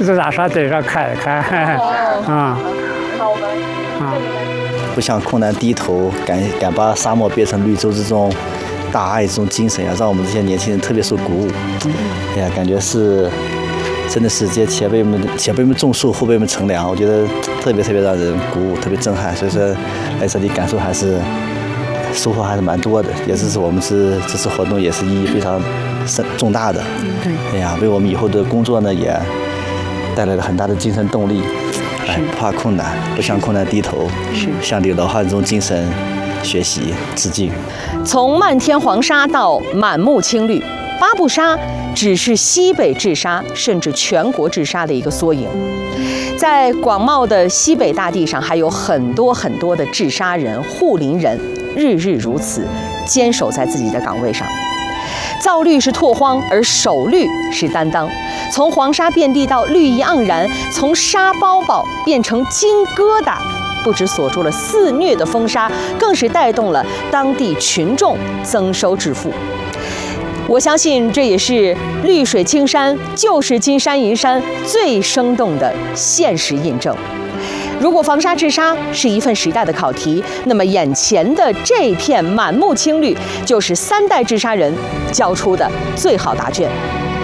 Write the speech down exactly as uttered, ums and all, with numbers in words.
去自打沙堆上看一看。啊， 好的。啊， 不向困难低头，敢敢把沙漠变成绿洲这种大爱这种精神啊，让我们这些年轻人特别受鼓舞。哎呀，感觉是。真的是这些前辈们，前辈们种树，后辈们乘凉，我觉得特别特别让人鼓舞，特别震撼。所以说，来这里感受还是收获还是蛮多的，也是我们是这次活动也是意义非常深重大的。 对， 哎呀，为我们以后的工作呢也带来了很大的精神动力。哎，不怕困难，不向困难低头， 是向这个老汉这种精神学习致敬。 从漫天黄沙到满目青绿。八步沙只是西北治沙，甚至全国治沙的一个缩影。在广袤的西北大地上，还有很多很多的治沙人、护林人，日日如此，坚守在自己的岗位上。造绿是拓荒，而守绿是担当。从黄沙遍地到绿意盎然，从沙包包变成金疙瘩，不止锁住了肆虐的风沙，更是带动了当地群众增收致富。我相信这也是绿水青山就是金山银山最生动的现实印证。如果防沙治沙是一份时代的考题，那么眼前的这片满目青绿就是三代治沙人交出的最好答卷。